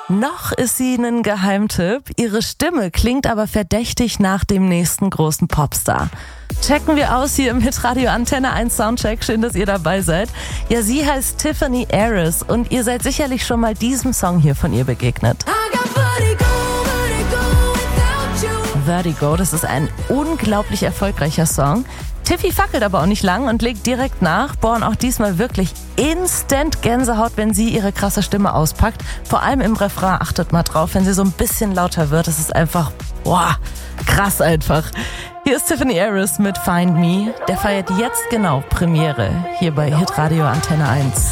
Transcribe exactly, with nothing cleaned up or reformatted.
Noch ist sie ein Geheimtipp. Ihre Stimme klingt aber verdächtig nach dem nächsten großen Popstar. Checken wir aus hier im Hitradio Antenne eins Soundcheck. Schön, dass ihr dabei seid. Ja, sie heißt Tiffany Aris und ihr seid sicherlich schon mal diesem Song hier von ihr begegnet. Vertigo, das ist ein unglaublich erfolgreicher Song. Tiffy fackelt aber auch nicht lang und legt direkt nach. Boah, und auch diesmal wirklich instant Gänsehaut, wenn sie ihre krasse Stimme auspackt. Vor allem im Refrain, achtet mal drauf, wenn sie so ein bisschen lauter wird. Das ist einfach, boah, krass einfach. Hier ist Tiffany Aris mit Find Me. Der feiert jetzt genau Premiere hier bei Hitradio Antenne eins.